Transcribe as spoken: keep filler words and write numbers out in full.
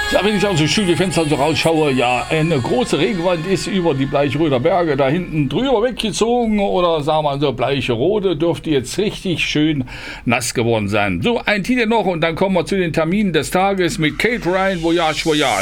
Ja, wenn ich aus dem Studiofenster so rausschaue, ja, eine große Regenwand ist über die Bleichröder Berge da hinten drüber weggezogen oder sagen wir so, Bleicherode dürfte jetzt richtig schön nass geworden sein. So, ein Titel noch und dann kommen wir zu den Terminen des Tages mit Kate Ryan, Voyage, Voyage.